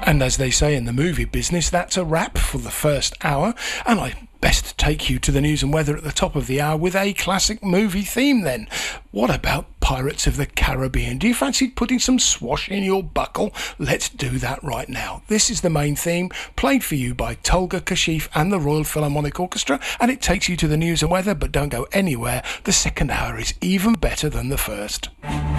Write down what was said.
And as they say in the movie business, that's a wrap for the first hour, and I best take you to the news and weather at the top of the hour with a classic movie theme then. What about Pirates of the Caribbean? Do you fancy putting some swash in your buckle? Let's do that right now. This is the main theme, played for you by Tolga Kashif and the Royal Philharmonic Orchestra, and it takes you to the news and weather, but don't go anywhere. The second hour is even better than the first.